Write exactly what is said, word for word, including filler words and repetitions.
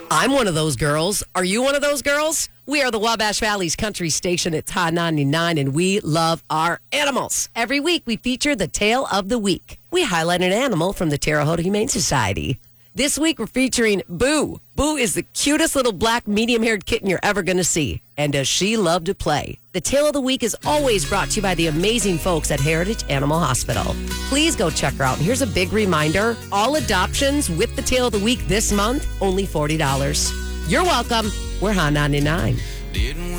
I'm one of those girls. Are you one of those girls? We are the Wabash Valley's country station at Hot ninety-nine, and we love our animals. Every week, we feature the Tale of the Week. We highlight an animal from the Terre Haute Humane Society. This week, we're featuring Boo. Boo is the cutest little black medium-haired kitten you're ever going to see. And does she love to play? The Tale of the Week is always brought to you by the amazing folks at Heritage Animal Hospital. Please go check her out. And here's a big reminder. All adoptions with the Tale of the Week this month, only forty dollars. You're welcome. We're Hot ninety-nine. Didn't